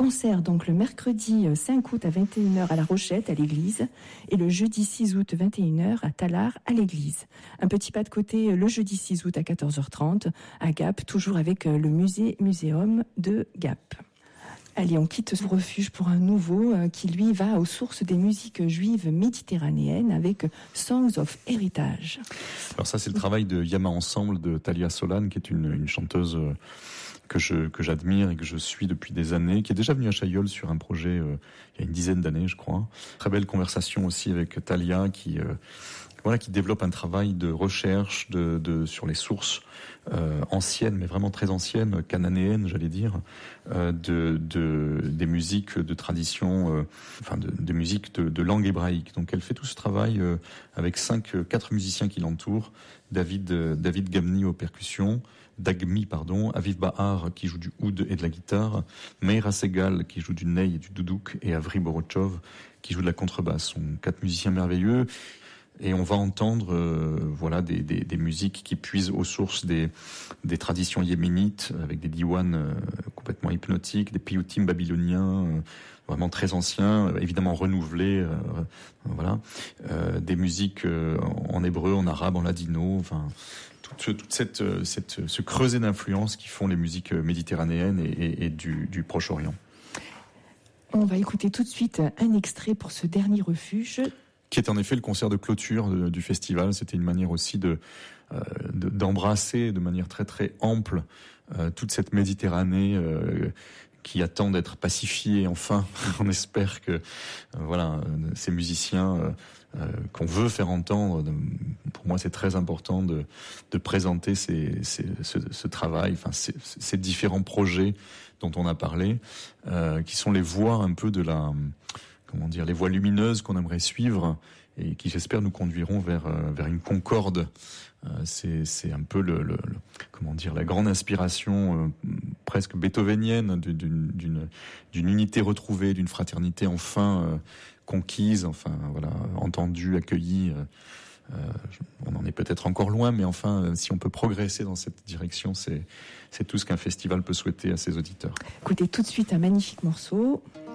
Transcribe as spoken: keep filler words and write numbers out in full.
Concert donc le mercredi cinq août à vingt et une heures à La Rochette, à l'église, et le jeudi six août vingt et une heures à Tallard, à l'église. Un petit pas de côté le jeudi six août à quatorze heures trente à Gap, toujours avec le musée Muséum de Gap. Allez, on quitte ce refuge pour un nouveau euh, qui, lui, va aux sources des musiques juives méditerranéennes avec Songs of Heritage. Alors ça, c'est le travail de Yama Ensemble de Talia Solan, qui est une, une chanteuse euh, que je que j'admire et que je suis depuis des années, qui est déjà venue à Chailleul sur un projet euh, il y a une dizaine d'années, je crois. Très belle conversation aussi avec Talia, qui euh, voilà, qui développe un travail de recherche de, de sur les sources euh, anciennes, mais vraiment très anciennes, cananéennes, j'allais dire, euh, de, de des musiques de tradition, euh, enfin de, des musiques de, de langue hébraïque. Donc elle fait tout ce travail euh, avec cinq, quatre musiciens qui l'entourent. David euh, David Gamni aux percussions, Dagmi pardon, Aviv Bahar qui joue du oud et de la guitare, Meira Segal qui joue du ney et du doudouk, et Avri Borochov qui joue de la contrebasse. Ce sont quatre musiciens merveilleux. Et on va entendre, euh, voilà, des, des, des musiques qui puisent aux sources des, des traditions yéménites, avec des diwans euh, complètement hypnotiques, des piyutim babyloniens, euh, vraiment très anciens, euh, évidemment renouvelés, euh, euh, voilà, euh, des musiques euh, en hébreu, en arabe, en ladino, enfin, toute, toute cette, cette, ce creuset d'influences qui font les musiques méditerranéennes et, et, et du, du Proche-Orient. On va écouter tout de suite un extrait pour ce dernier refuge. Qui est en effet le concert de clôture de, du festival. C'était une manière aussi de, euh, de d'embrasser de manière très très ample euh, toute cette Méditerranée euh, qui attend d'être pacifiée enfin. On espère que euh, voilà, ces musiciens euh, euh, qu'on veut faire entendre. Pour moi, c'est très important de, de présenter ces, ces, ce, ce travail, enfin ces, ces différents projets dont on a parlé, euh, qui sont les voies un peu de la comment dire, les voies lumineuses qu'on aimerait suivre et qui, j'espère, nous conduiront vers euh, vers une concorde. Euh, c'est c'est un peu le, le, le comment dire, la grande inspiration euh, presque beethovenienne d'une d'une d'une unité retrouvée, d'une fraternité enfin euh, conquise, enfin voilà, entendue, accueillie. Euh, euh, on en est peut-être encore loin, mais enfin, si on peut progresser dans cette direction, c'est c'est tout ce qu'un festival peut souhaiter à ses auditeurs. Écoutez tout de suite un magnifique morceau.